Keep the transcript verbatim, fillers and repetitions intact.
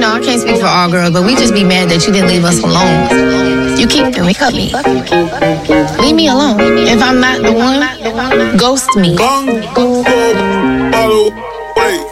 know, I can't speak for all girls, but we just be mad that you didn't leave us alone. You keep me, cut me. Leave me alone. If I'm not the one, ghost me. Bang, bang, bang, bang,